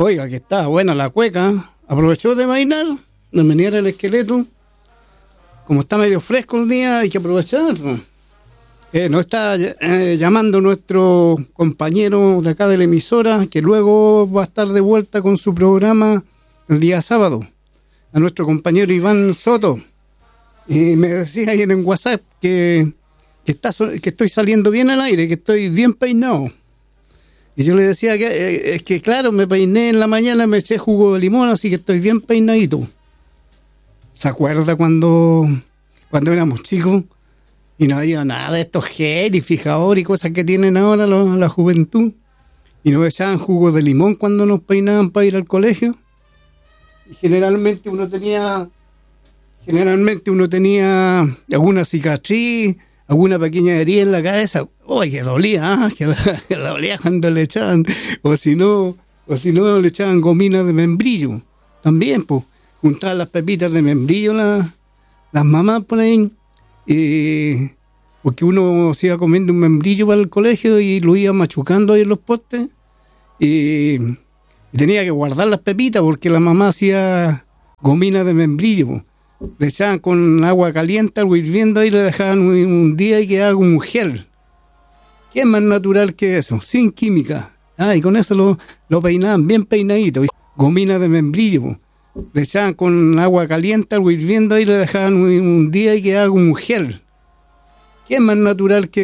Oiga, que está buena la cueca. Aprovechó de bailar, de menear el esqueleto. Como está medio fresco el día, hay que aprovechar. Nos está llamando nuestro compañero de acá de la emisora, que luego va a estar de vuelta con su programa el día sábado. A nuestro compañero Iván Soto. Y me decía ahí en WhatsApp que estoy saliendo bien al aire, que estoy bien peinado. Y yo le decía que es que claro, me peiné en la mañana, me eché jugo de limón, así que estoy bien peinadito. ¿Se acuerda cuando éramos chicos y no había nada de estos gel y fijador y cosas que tienen ahora la juventud? Y nos echaban jugo de limón cuando nos peinaban para ir al colegio. Y generalmente uno tenía alguna cicatriz, alguna pequeña herida en la cabeza. ¡Uy, que dolía! Que dolía cuando le echaban. O si no, le echaban gomina de membrillo. También, pues, juntaban las pepitas de membrillo las mamás por ahí. Porque uno se iba comiendo un membrillo para el colegio y lo iba machucando ahí en los postes. Y tenía que guardar las pepitas porque la mamá hacía gomina de membrillo, pues. Le echaban con agua caliente, algo hirviendo, y le dejaban un día y quedaba como un gel. ¿Qué es más natural que eso? Sin química. Y con eso lo peinaban bien peinadito. Gomina de membrillo. Le echaban con agua caliente, algo hirviendo, y le dejaban un día y quedaba como un gel. ¿Qué es más natural que